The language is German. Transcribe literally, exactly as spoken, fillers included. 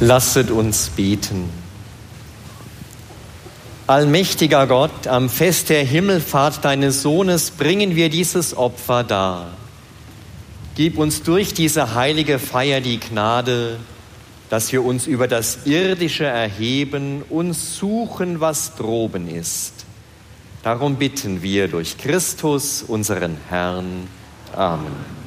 Lasset uns beten. Allmächtiger Gott, am Fest der Himmelfahrt deines Sohnes bringen wir dieses Opfer dar. Gib uns durch diese heilige Feier die Gnade, dass wir uns über das Irdische erheben und suchen, was droben ist. Darum bitten wir durch Christus, unseren Herrn. Amen.